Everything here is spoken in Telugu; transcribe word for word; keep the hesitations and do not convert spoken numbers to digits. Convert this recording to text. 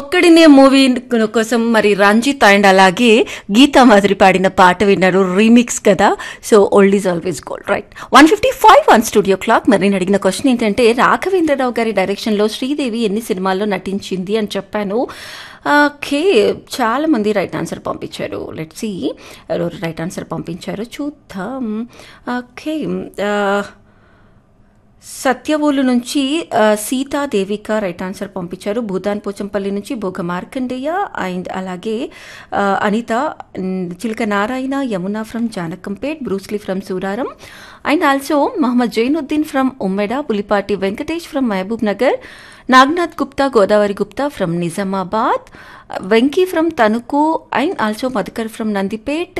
ఒక్కడినే మూవీ కోసం మరి రంజిత్ అండ్ అలాగే గీతా మాదిరి పాడిన పాట విన్నారు, రీమిక్స్ కదా. So old is always gold, right. One fifty five one studio clock. మరి నేను అడిగిన క్వశ్చన్ ఏంటంటే, రాఘవేంద్రరావు గారి డైరెక్షన్లో శ్రీదేవి ఎన్ని సినిమాల్లో నటించింది అని చెప్పాను. ఓకే, చాలా మంది రైట్ ఆన్సర్ పంపించారు. లెట్స్ సీ ఎవరు రైట్ ఆన్సర్ పంపించారు, చూద్దాం. ఓకే, సత్యవోలు నుంచి సీతాదేవిక రైట్ ఆన్సర్ పంపించారు. భూదాన్ పోచంపల్లి నుంచి భోగ మార్కండేయ అండ్ అలాగే అనిత, చిలక Narayana, Yamuna from Janakampet, Bruce Lee from Suraram and also Mohammed Zainuddin from Ummeda, Pulipati Venkatesh from Mahabub Nagar, Naganath Gupta, Godavari Gupta from Nizamabad, Venky from Tanuku and also Madhukar from Nandipet,